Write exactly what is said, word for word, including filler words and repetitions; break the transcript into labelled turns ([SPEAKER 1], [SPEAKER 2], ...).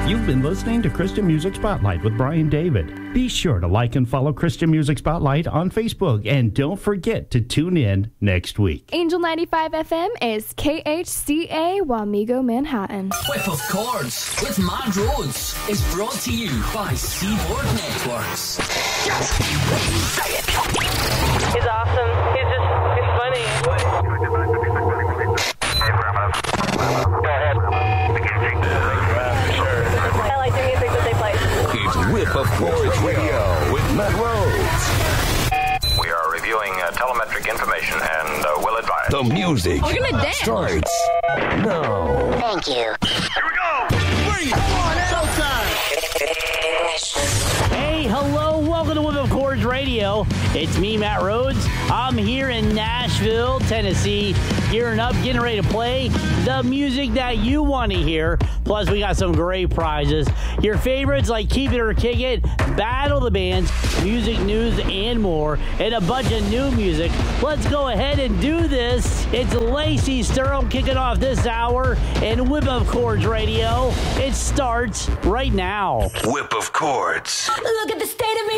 [SPEAKER 1] You've been listening to Christian Music Spotlight with Brian David. Be sure to like and follow Christian Music Spotlight on Facebook, and don't forget to tune in next week.
[SPEAKER 2] Angel ninety-five F M is K H C A Wamego, Manhattan.
[SPEAKER 3] Whip of Chords with Matt Rhodes is brought to you by Seaboard Networks.
[SPEAKER 4] He's awesome. He's just, he's funny. I like the music that they play.
[SPEAKER 5] It's Whip of Chords Radio with Matt Rhodes.
[SPEAKER 6] We are reviewing uh, telemetric information and uh, will advise.
[SPEAKER 5] The music
[SPEAKER 2] We're gonna dance.
[SPEAKER 5] starts now.
[SPEAKER 7] Thank you.
[SPEAKER 6] Here we go!
[SPEAKER 7] Three, one, showtime!
[SPEAKER 8] Hey, hello, welcome to Whip of Chords Radio. It's me, Matt Rhodes. I'm here in Nashville, Tennessee, gearing up, getting ready to play the music that you want to hear. Plus, we got some great prizes. Your favorites like Keep It or Kick It, Battle the Bands, music news, and more, and a bunch of new music. Let's go ahead and do this. It's Lacey Sturm kicking off this hour in Whip of Chords Radio. It starts right now.
[SPEAKER 5] Whip of Chords.
[SPEAKER 7] Look at the state of me.